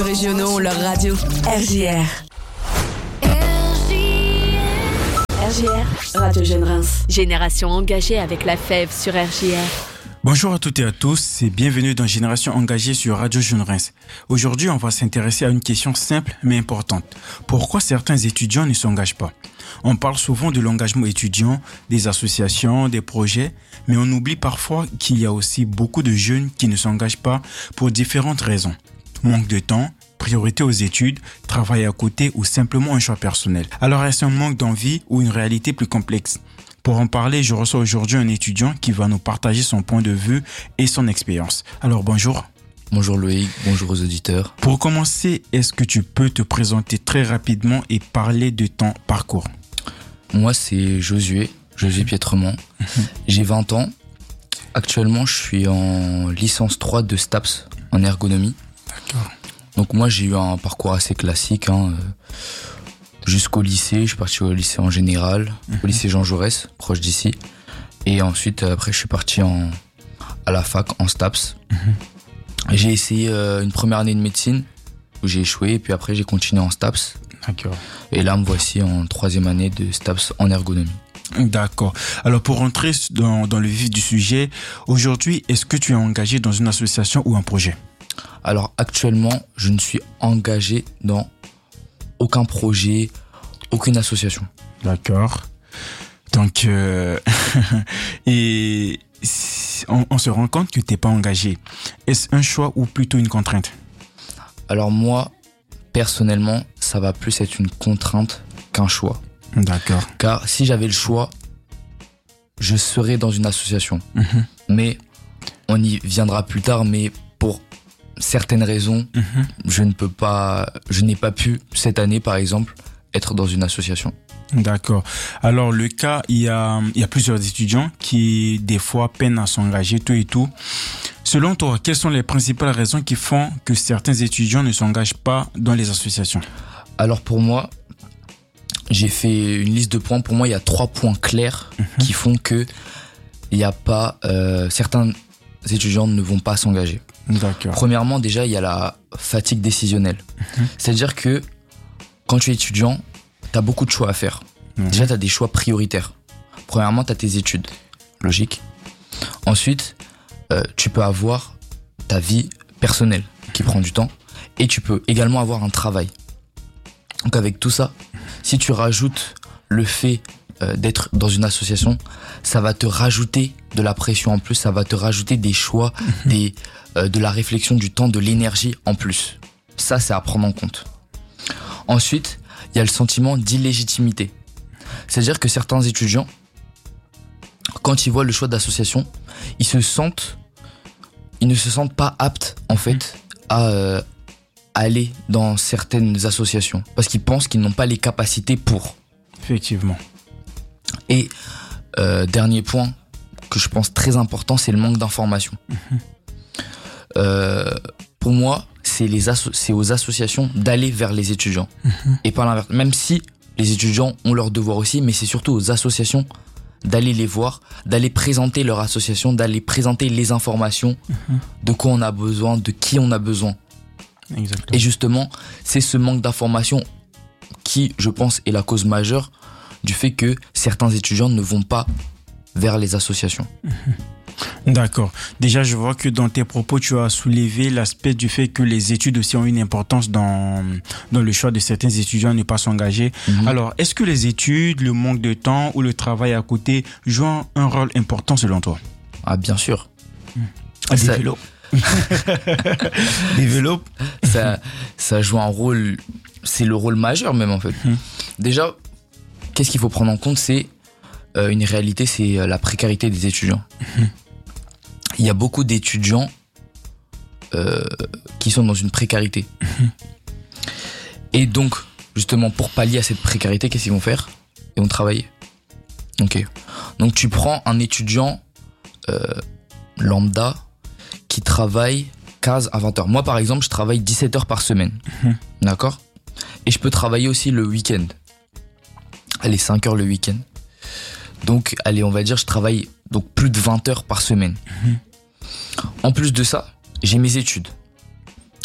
Régionaux ont leur radio. RJR. RJR, Radio Jeune Reims. Génération engagée avec la FEV sur RJR. Bonjour à toutes et à tous et bienvenue dans Génération engagée sur Radio Jeune Reims. Aujourd'hui, on va s'intéresser à une question simple mais importante. Pourquoi certains étudiants ne s'engagent pas ? On parle souvent de l'engagement étudiant, des associations, des projets, mais on oublie parfois qu'il y a aussi beaucoup de jeunes qui ne s'engagent pas pour différentes raisons. Manque de temps, priorité aux études, travail à côté ou simplement un choix personnel. Alors est-ce un manque d'envie ou une réalité plus complexe ? Pour en parler, je reçois aujourd'hui un étudiant qui va nous partager son point de vue et son expérience. Alors bonjour. Bonjour Loïc, bonjour aux auditeurs. Pour commencer, est-ce que tu peux te présenter très rapidement et parler de ton parcours ? Moi c'est Josué Pietremont. J'ai 20 ans. Actuellement je suis en licence 3 de STAPS en ergonomie. D'accord. Donc moi j'ai eu un parcours assez classique jusqu'au lycée. Je suis parti au lycée en général, au lycée Jean Jaurès, proche d'ici. Et ensuite après je suis parti à la fac en STAPS. J'ai essayé une première année de médecine où j'ai échoué et puis après j'ai continué en STAPS. D'accord. Et là me voici en 3e année de STAPS en ergonomie. D'accord. Alors pour rentrer dans le vif du sujet, aujourd'hui, est-ce que tu es engagé dans une association ou un projet ? Alors actuellement, je ne suis engagé dans aucun projet, aucune association. D'accord. Donc, et on se rend compte que tu n'es pas engagé. Est-ce un choix ou plutôt une contrainte ? Alors moi, personnellement, ça va plus être une contrainte qu'un choix. D'accord. Car si j'avais le choix, je serais dans une association. Mais on y viendra plus tard, mais pour certaines raisons, je n'ai pas pu, cette année par exemple, être dans une association. D'accord. Alors le cas, il y a plusieurs étudiants qui des fois peinent à s'engager, tout et tout. Selon toi, quelles sont les principales raisons qui font que certains étudiants ne s'engagent pas dans les associations ? Alors pour moi, j'ai fait une liste de points. Pour moi, il y a 3 points clairs qui font que il y a pas certains étudiants ne vont pas s'engager. D'accord. Premièrement, déjà, il y a la fatigue décisionnelle. C'est-à-dire que quand tu es étudiant, tu as beaucoup de choix à faire. Déjà, tu as des choix prioritaires. Premièrement, tu as tes études. Logique. Ensuite, tu peux avoir ta vie personnelle qui prend du temps. Et tu peux également avoir un travail. Donc avec tout ça, si tu rajoutes le fait d'être dans une association, ça va te rajouter de la pression en plus, ça va te rajouter des choix, de la réflexion, du temps, de l'énergie en plus. Ça, c'est à prendre en compte. Ensuite, il y a le sentiment d'illégitimité. C'est-à-dire que certains étudiants, quand ils voient le choix d'association, ils ne se sentent pas aptes, en fait, à aller dans certaines associations. Parce qu'ils pensent qu'ils n'ont pas les capacités pour. Effectivement. Et dernier point que je pense très important, c'est le manque d'information. Pour moi, c'est aux associations d'aller vers les étudiants. Et pas l'inverse. Même si les étudiants ont leur devoir aussi, mais c'est surtout aux associations d'aller les voir, d'aller présenter leur association, d'aller présenter les informations, de quoi on a besoin, de qui on a besoin. Exactement. Et justement, c'est ce manque d'information qui, je pense, est la cause majeure du fait que certains étudiants ne vont pas vers les associations. D'accord. Déjà, je vois que dans tes propos, tu as soulevé l'aspect du fait que les études aussi ont une importance dans le choix de certains étudiants à ne pas s'engager. Alors, est-ce que les études, le manque de temps ou le travail à côté jouent un rôle important selon toi ? Ah, bien sûr. Développe. Développe. Ça joue un rôle, c'est le rôle majeur même en fait. Déjà, qu'est-ce qu'il faut prendre en compte, c'est une réalité, c'est la précarité des étudiants. Il y a beaucoup d'étudiants qui sont dans une précarité. Et donc, justement, pour pallier à cette précarité, qu'est-ce qu'ils vont faire ? Ils vont travailler. Ok. Donc tu prends un étudiant lambda qui travaille 15 à 20 heures. Moi, par exemple, je travaille 17 heures par semaine. D'accord ? Et je peux travailler aussi le week-end. Allez, 5 heures le week-end. Donc, allez, on va dire, je travaille donc plus de 20 heures par semaine. En plus de ça, j'ai mes études.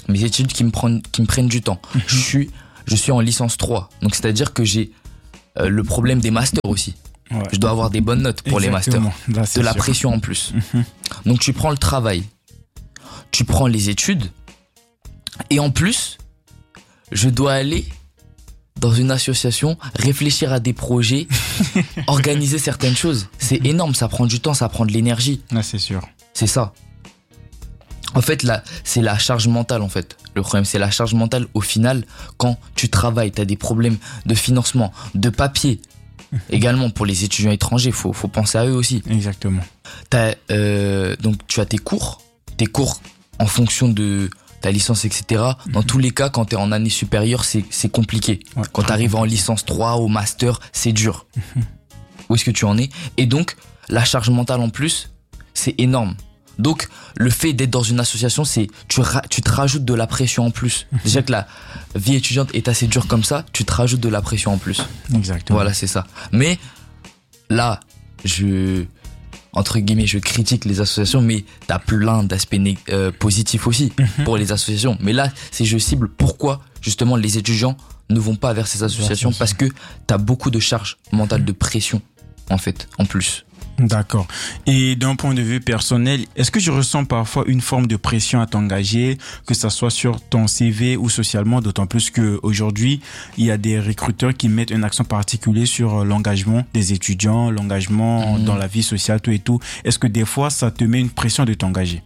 Mes études qui me prennent du temps. Je suis en licence 3. Donc, c'est-à-dire que j'ai le problème des masters aussi. Ouais. Je dois avoir des bonnes notes pour les masters. Là, de la pression en plus. Donc, tu prends le travail. Tu prends les études. Et en plus, je dois aller dans une association, réfléchir à des projets, organiser certaines choses. C'est énorme, ça prend du temps, ça prend de l'énergie. Là, c'est sûr. C'est ça. En fait, là, c'est la charge mentale, en fait. Le problème, c'est la charge mentale. Au final, quand tu travailles, tu as des problèmes de financement, de papier. Également, pour les étudiants étrangers, faut penser à eux aussi. Exactement. Donc, tu as tes cours en fonction de ta licence, etc. Dans tous les cas, quand tu es en année supérieure, c'est compliqué. Ouais. Quand tu arrives en licence 3, au master, c'est dur. Où est-ce que tu en es? Et donc, la charge mentale en plus, c'est énorme. Donc, le fait d'être dans une association, c'est tu te rajoutes de la pression en plus. Déjà que la vie étudiante est assez dure comme ça, tu te rajoutes de la pression en plus. Exactement. Voilà, c'est ça. Mais là, entre guillemets, je critique les associations, mais t'as plein d'aspects positifs aussi pour les associations. Mais là, je cible pourquoi justement les étudiants ne vont pas vers ces associations, parce que t'as beaucoup de charges mentales, de pression en fait, en plus. D'accord. Et d'un point de vue personnel, est-ce que je ressens parfois une forme de pression à t'engager, que ça soit sur ton CV ou socialement, d'autant plus qu'aujourd'hui, il y a des recruteurs qui mettent un accent particulier sur l'engagement des étudiants, l'engagement dans la vie sociale, tout et tout. Est-ce que des fois, ça te met une pression de t'engager?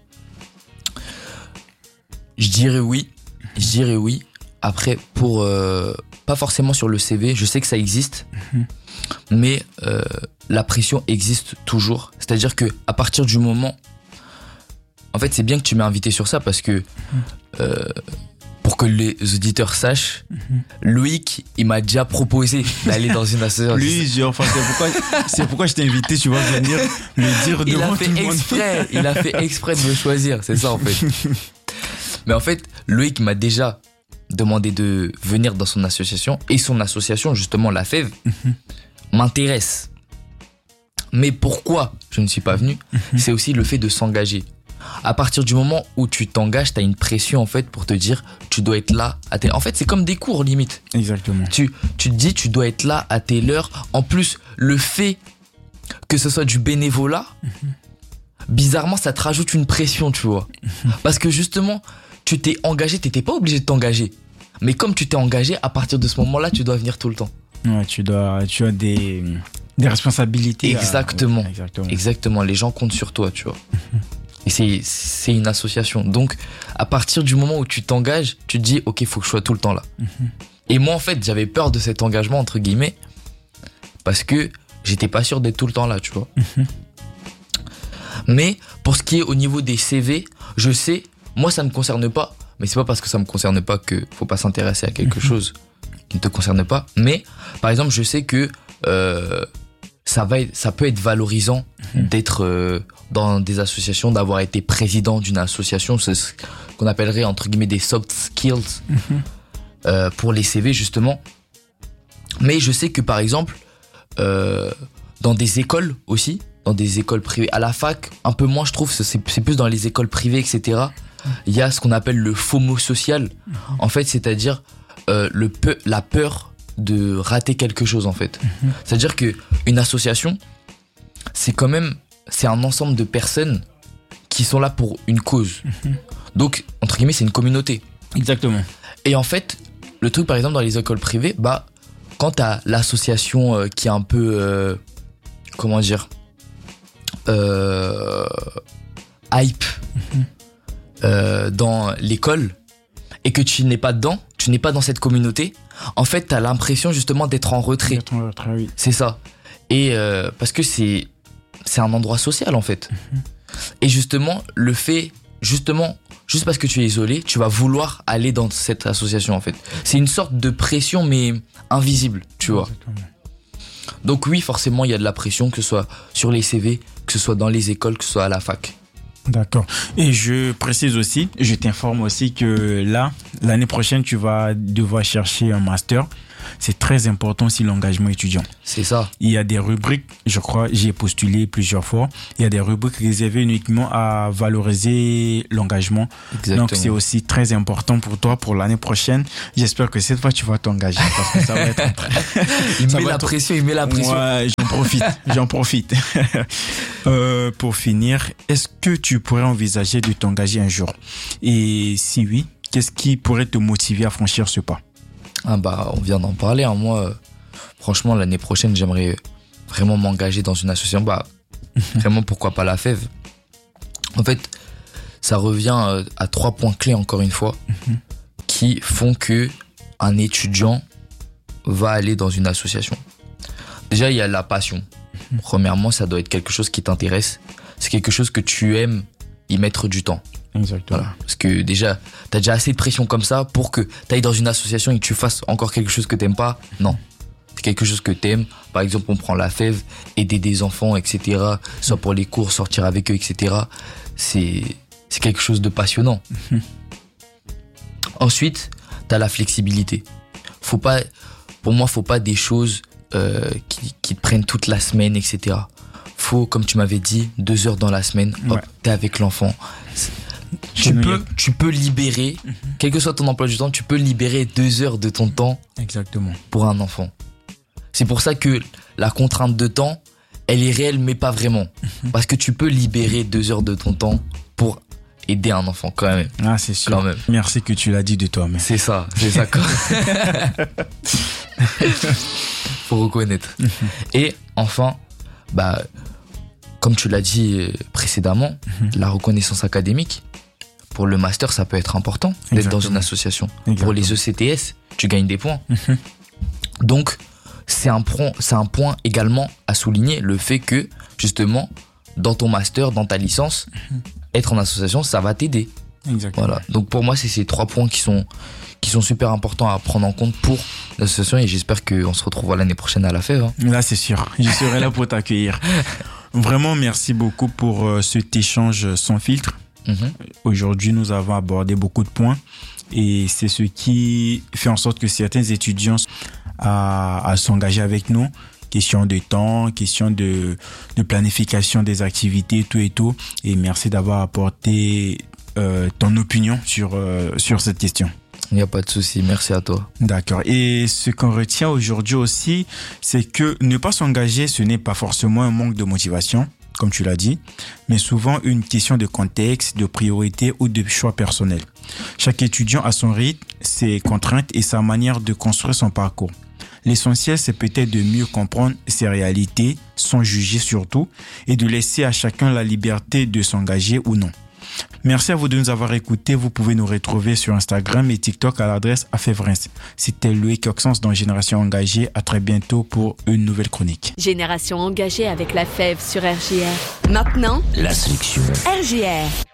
Je dirais oui. Après, pas forcément sur le CV, je sais que ça existe, mais la pression existe toujours. C'est-à-dire que à partir du moment, en fait, c'est bien que tu m'aies invité sur ça, parce que pour que les auditeurs sachent, Loïc, il m'a déjà proposé d'aller dans une association. Lui, enfin, c'est pourquoi je t'ai invité, tu vas venir le dire devant tout le monde. Il a fait exprès de me choisir, c'est ça en fait. Mais en fait, Loïc m'a déjà demandé de venir dans son association, et son association, justement la FEV, m'intéresse. Mais pourquoi je ne suis pas venu? C'est aussi le fait de s'engager. À partir du moment où tu t'engages, tu as une pression en fait pour te dire tu dois être là à telle... En fait, c'est comme des cours limite. Exactement. Tu te dis tu dois être là à telle heure. En plus, le fait que ce soit du bénévolat, bizarrement, ça te rajoute une pression, tu vois. Parce que justement, tu t'es engagé, t'étais pas obligé de t'engager. Mais comme tu t'es engagé, à partir de ce moment-là, tu dois venir tout le temps. Ouais, tu as des responsabilités. Exactement. Exactement. Les gens comptent sur toi, tu vois. Et c'est une association. Donc, à partir du moment où tu t'engages, tu te dis, ok, il faut que je sois tout le temps là. Et moi, en fait, j'avais peur de cet engagement, entre guillemets, parce que j'étais pas sûr d'être tout le temps là, tu vois. Mais pour ce qui est au niveau des CV, je sais, moi, ça me concerne pas. Mais c'est pas parce que ça me concerne pas que faut pas s'intéresser à quelque chose qui ne te concerne pas. Mais, par exemple, je sais que ça peut être valorisant d'être dans des associations, d'avoir été président d'une association. C'est ce qu'on appellerait, entre guillemets, des soft skills pour les CV, justement. Mais je sais que, par exemple, dans des écoles aussi, dans des écoles privées, à la fac, un peu moins, je trouve, c'est plus dans les écoles privées, etc., il y a ce qu'on appelle le FOMO social. En fait, c'est-à-dire la peur de rater quelque chose, en fait. C'est-à-dire qu'une association, c'est un ensemble de personnes qui sont là pour une cause. Donc, entre guillemets, c'est une communauté. Exactement. Et en fait, le truc, par exemple, dans les écoles privées, quand t'as l'association qui est un peu, hype dans l'école, et que tu n'es pas dedans, tu n'es pas dans cette communauté, en fait, t'as l'impression justement d'être en retrait. Oui. C'est ça. Et parce que c'est un endroit social, en fait. Et justement, le fait, juste parce que tu es isolé, tu vas vouloir aller dans cette association, en fait. C'est une sorte de pression, mais invisible, tu vois. Exactement. Donc oui, forcément, il y a de la pression, que ce soit sur les CV, que ce soit dans les écoles, que ce soit à la fac. D'accord. Et je précise aussi, je t'informe aussi que là, l'année prochaine, tu vas devoir chercher un master. c'est très important aussi l'engagement étudiant. C'est ça. Il y a des rubriques, je crois, j'y ai postulé plusieurs fois. Il y a des rubriques réservées uniquement à valoriser l'engagement. Exactement. Donc, c'est aussi très important pour toi pour l'année prochaine. J'espère que cette fois, tu vas t'engager parce que ça va être... il met la pression. Ouais, j'en profite. Pour finir, est-ce que tu pourrais envisager de t'engager un jour? Et si oui, qu'est-ce qui pourrait te motiver à franchir ce pas? On vient d'en parler. Moi, franchement, l'année prochaine, j'aimerais vraiment m'engager dans une association. Vraiment, pourquoi pas la FEV? En fait, ça revient à 3 points clés, encore une fois, qui font que un étudiant va aller dans une association. Déjà, il y a la passion. Premièrement, ça doit être quelque chose qui t'intéresse. C'est quelque chose que tu aimes y mettre du temps. Exactement. Voilà. Parce que déjà, t'as déjà assez de pression comme ça pour que t'ailles dans une association et que tu fasses encore quelque chose que t'aimes pas. Non. C'est quelque chose que t'aimes. Par exemple, on prend la FEV, aider des enfants, etc. Soit pour les cours, sortir avec eux, etc. C'est quelque chose de passionnant. Ensuite, t'as la flexibilité. Pour moi, faut pas des choses qui te prennent toute la semaine, etc. Faut, comme tu m'avais dit, 2 heures dans la semaine, hop, t'es avec l'enfant. Tu peux libérer, quel que soit ton emploi du temps, tu peux libérer 2 heures de ton temps. Exactement. Pour un enfant. C'est pour ça que la contrainte de temps, elle est réelle, mais pas vraiment. Parce que tu peux libérer 2 heures de ton temps pour aider un enfant quand même. Ah, c'est sûr. Quand même. Merci que tu l'as dit de toi-même. C'est ça quand faut reconnaître. Et enfin, comme tu l'as dit précédemment, la reconnaissance académique, pour le master, ça peut être important d'être dans une association. Exactement. Pour les ECTS, tu gagnes des points. Donc, c'est un point également à souligner, le fait que, justement, dans ton master, dans ta licence, être en association, ça va t'aider. Exactement. Voilà. Donc, pour moi, c'est ces 3 points qui sont super importants à prendre en compte pour l'association, et j'espère qu'on se retrouvera l'année prochaine à la FEV. Là, c'est sûr. Je serai là pour t'accueillir. Vraiment, merci beaucoup pour cet échange sans filtre. Aujourd'hui, nous avons abordé beaucoup de points et c'est ce qui fait en sorte que certains étudiants à s'engager avec nous. Question de temps, question de planification des activités, tout et tout. Et merci d'avoir apporté ton opinion sur cette question. Il n'y a pas de souci, merci à toi. D'accord. Et ce qu'on retient aujourd'hui aussi, c'est que ne pas s'engager, ce n'est pas forcément un manque de motivation, comme tu l'as dit, mais souvent une question de contexte, de priorité ou de choix personnel. Chaque étudiant a son rythme, ses contraintes et sa manière de construire son parcours. L'essentiel, c'est peut-être de mieux comprendre ses réalités, sans juger surtout, et de laisser à chacun la liberté de s'engager ou non. Merci à vous de nous avoir écoutés. Vous pouvez nous retrouver sur Instagram et TikTok à l'adresse AFEVRINS. C'était Loïc Oxens dans Génération Engagée. À très bientôt pour une nouvelle chronique. Génération Engagée avec la FEV sur RJR. Maintenant, La sélection RJR.